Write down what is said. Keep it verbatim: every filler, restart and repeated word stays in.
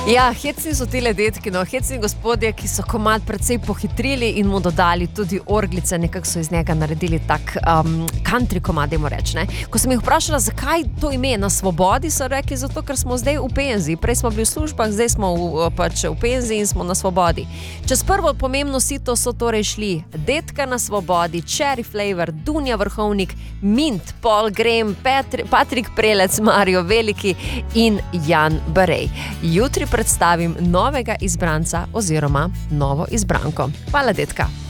Ja, hecni so tile detki, no, hecni gospodje, ki so komad precej pohitrili in mu dodali tudi orglice, nekako so iz njega naredili tak um, country komad, dajmo reči, ne. Ko sem jih vprašala, zakaj to ime Na svobodi, so rekli, zato, ker smo zdaj v penziji. Prej smo bili v službah, zdaj smo v, pač v penziji in smo na svobodi. Čez prvo pomembno sito so torej šli Detka na svobodi, Cherry Flavor, Dunja Vrhovnik, Mint, Paul Graham, Petri, Patrik Prelec, Mario Veliki in Jan Barej. Jutri predstavim novega izbranca oziroma novo izbranko. Hvala, Detka.